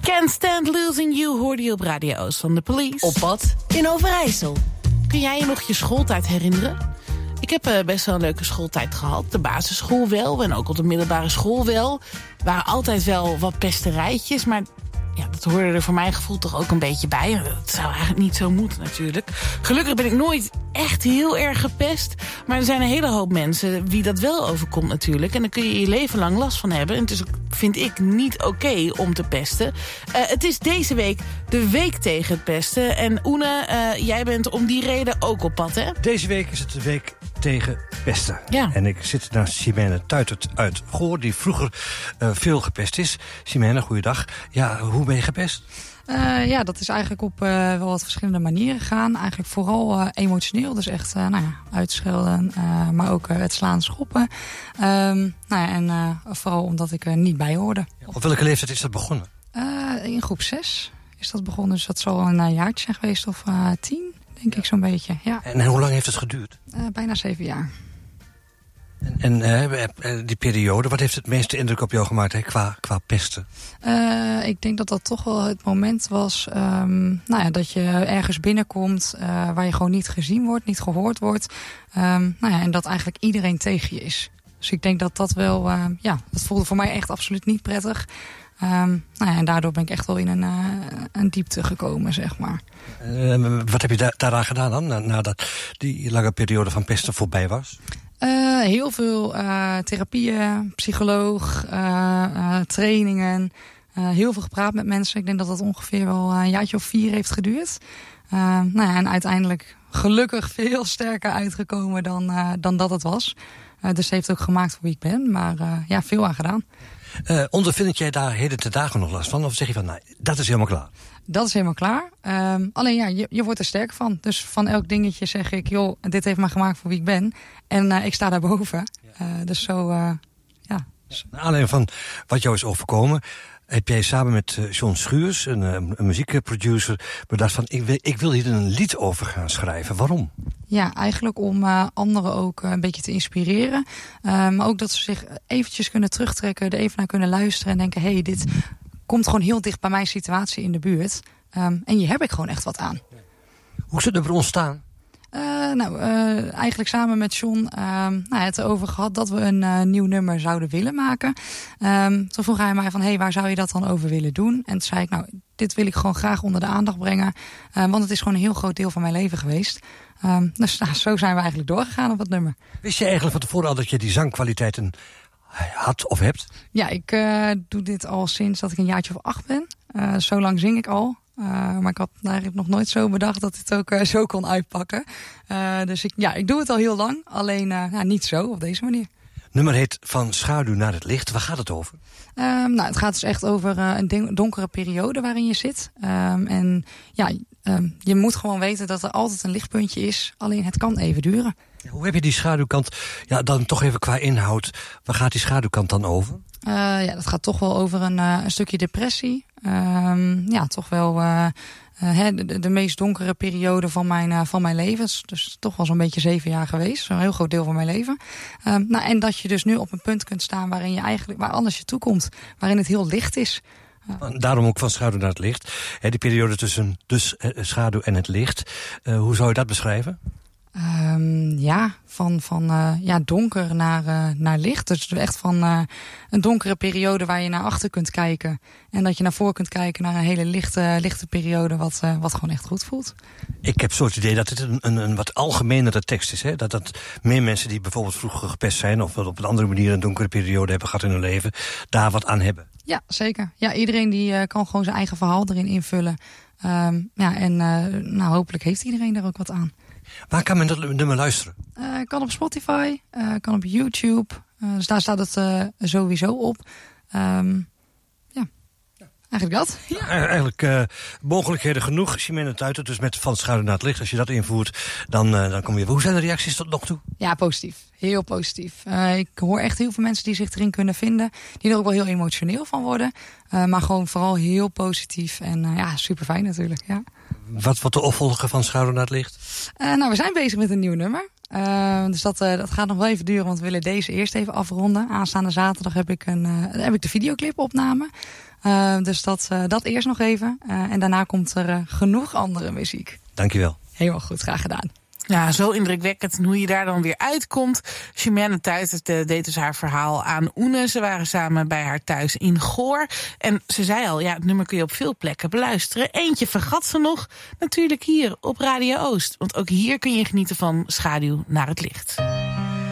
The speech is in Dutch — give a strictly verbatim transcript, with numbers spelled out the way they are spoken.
Can't Stand Losing You hoorde je op Radio Oost van de Police. Op pad in Overijssel. Kun jij je nog je schooltijd herinneren? Ik heb uh, best wel een leuke schooltijd gehad. De basisschool wel en ook op de middelbare school wel. Er waren altijd wel wat pesterijtjes, maar ja, dat hoorde er voor mijn gevoel toch ook een beetje bij. Dat zou eigenlijk niet zo moeten natuurlijk. Gelukkig ben ik nooit echt heel erg gepest. Maar er zijn een hele hoop mensen wie dat wel overkomt natuurlijk. En dan kun je je leven lang last van hebben. En het is, vind ik, niet oké okay om te pesten. Uh, het is deze week de week tegen het pesten. En Oene, uh, jij bent om die reden ook op pad, hè? Deze week is het de week tegen pesten. Ja. En ik zit naast Simene Tuitert uit Goor, die vroeger uh, veel gepest is. Simene, goeiedag. Ja, hoe ben je gepest? Uh, ja, dat is eigenlijk op uh, wel wat verschillende manieren gegaan. Eigenlijk vooral uh, emotioneel, dus echt uh, nou ja, uitschelden, uh, maar ook uh, het slaan, schoppen. Um, nou ja, en uh, vooral omdat ik er niet bij hoorde. Ja, op welke leeftijd is dat begonnen? Uh, in groep zes is dat begonnen, dus dat zal een jaartje zijn geweest of uh, tien, denk ja. ik zo'n beetje. Ja. En, en hoe lang heeft het geduurd? Uh, bijna zeven jaar. En, en uh, die periode, wat heeft het meeste indruk op jou gemaakt hè, qua, qua pesten? Uh, ik denk dat dat toch wel het moment was um, nou ja, dat je ergens binnenkomt uh, waar je gewoon niet gezien wordt, niet gehoord wordt. Um, nou ja, en dat eigenlijk iedereen tegen je is. Dus ik denk dat dat wel, uh, ja, dat voelde voor mij echt absoluut niet prettig. Um, nou ja, en daardoor ben ik echt wel in een, uh, een diepte gekomen, zeg maar. Uh, wat heb je da- daaraan gedaan dan, nadat die lange periode van pesten voorbij was? Uh, heel veel uh, therapieën, psycholoog, uh, uh, trainingen. Uh, heel veel gepraat met mensen. Ik denk dat dat ongeveer wel een jaartje of vier heeft geduurd. Uh, nou ja, en uiteindelijk gelukkig veel sterker uitgekomen dan, uh, dan dat het was. Uh, dus het heeft ook gemaakt voor wie ik ben. Maar uh, ja, veel aan gedaan. Uh, ondervind jij daar heden te dagen nog last van? Of zeg je van, nou, dat is helemaal klaar? Dat is helemaal klaar. Um, alleen ja, je, je wordt er sterk van. Dus van elk dingetje zeg ik, joh, dit heeft me gemaakt voor wie ik ben. En uh, ik sta daarboven. Uh, dus zo, uh, ja. Naar aanleiding van wat jou is overkomen, heb jij samen met uh, John Schuurs, een, een muziekproducer, bedacht van, ik wil, ik wil hier een lied over gaan schrijven. Waarom? Ja, eigenlijk om uh, anderen ook uh, een beetje te inspireren. Uh, maar ook dat ze zich eventjes kunnen terugtrekken, er even naar kunnen luisteren en denken, hé, hey, dit komt gewoon heel dicht bij mijn situatie in de buurt. Um, en hier heb ik gewoon echt wat aan. Hoe is het er ontstaan? Uh, nou, uh, eigenlijk samen met John uh, nou, het erover gehad dat we een uh, nieuw nummer zouden willen maken. Um, toen vroeg hij mij van, hé, hey, waar zou je dat dan over willen doen? En toen zei ik, nou, dit wil ik gewoon graag onder de aandacht brengen. Uh, want het is gewoon een heel groot deel van mijn leven geweest. Um, dus nou, zo zijn we eigenlijk doorgegaan op het nummer. Wist je eigenlijk van tevoren al dat je die zangkwaliteiten had of hebt? Ja, ik uh, doe dit al sinds dat ik een jaartje of acht ben. Uh, zo lang zing ik al. Uh, maar ik had eigenlijk nog nooit zo bedacht dat dit ook uh, zo kon uitpakken. Uh, dus ik, ja, ik doe het al heel lang. Alleen uh, nou, niet zo, op deze manier. Nummer heet Van Schaduw naar het Licht. Waar gaat het over? Um, nou, het gaat dus echt over uh, een donkere periode waarin je zit. Um, en ja, um, je moet gewoon weten dat er altijd een lichtpuntje is. Alleen het kan even duren. Ja, hoe heb je die schaduwkant, ja, dan toch even qua inhoud, waar gaat die schaduwkant dan over? Uh, ja, dat gaat toch wel over een, uh, een stukje depressie. Um, ja, toch wel uh, uh, de, de meest donkere periode van mijn, uh, van mijn leven. Dus toch wel zo'n beetje zeven jaar geweest. Een heel groot deel van mijn leven. Um, nou, en dat je dus nu op een punt kunt staan waarin je eigenlijk, waar alles je toekomt. Waarin het heel licht is. Uh. Daarom ook Van Schaduw naar het Licht. He, die periode tussen dus uh, schaduw en het licht. Uh, hoe zou je dat beschrijven? Um, ja, van, van uh, ja, donker naar, uh, naar licht. Dus echt van uh, een donkere periode waar je naar achter kunt kijken. En dat je naar voren kunt kijken naar een hele lichte, lichte periode wat, uh, wat gewoon echt goed voelt. Ik heb zo het idee dat het een, een, een wat algemenere tekst is. Hè? Dat, dat meer mensen die bijvoorbeeld vroeger gepest zijn of op een andere manier een donkere periode hebben gehad in hun leven, daar wat aan hebben. Ja, zeker. Ja, iedereen die uh, kan gewoon zijn eigen verhaal erin invullen. Um, ja, en uh, nou, hopelijk heeft iedereen er ook wat aan. Waar kan men dat nummer luisteren? Uh, kan op Spotify, uh, kan op YouTube. Uh, dus daar staat het uh, sowieso op. Um, ja, eigenlijk dat. Ja. Eigenlijk uh, mogelijkheden genoeg. Simene Tuitert, dus met Van Schaduw naar het Licht. Als je dat invoert, dan, uh, dan kom je... Hoe zijn de reacties tot nog toe? Ja, positief. Heel positief. Uh, ik hoor echt heel veel mensen die zich erin kunnen vinden. Die er ook wel heel emotioneel van worden. Uh, maar gewoon vooral heel positief. En uh, ja, super fijn natuurlijk, ja. Wat wordt de opvolger van Schaduw naar het Licht? Uh, nou, we zijn bezig met een nieuw nummer. Uh, dus dat, uh, dat gaat nog wel even duren, want we willen deze eerst even afronden. Aanstaande zaterdag heb ik, een, uh, heb ik de videoclipopname. Uh, dus dat, uh, dat eerst nog even. Uh, en daarna komt er uh, genoeg andere muziek. Dankjewel. Helemaal goed, graag gedaan. Ja, zo indrukwekkend hoe je daar dan weer uitkomt. Germaine Tuitert deed dus haar verhaal aan Oene. Ze waren samen bij haar thuis in Goor. En ze zei al, ja, het nummer kun je op veel plekken beluisteren. Eentje vergat ze nog, natuurlijk hier op Radio Oost. Want ook hier kun je genieten van Schaduw naar het licht.